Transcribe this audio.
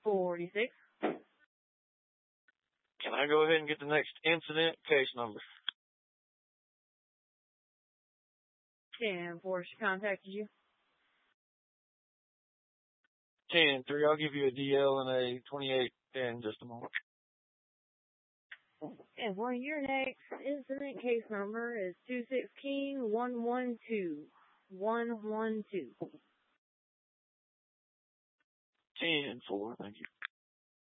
46. Can I go ahead and get the next incident case number? 10-4, she contacted you. 10-3, I'll give you a DL and a 28 in just a moment. And for your next incident case number is 216-112. 112. 10-4, thank you.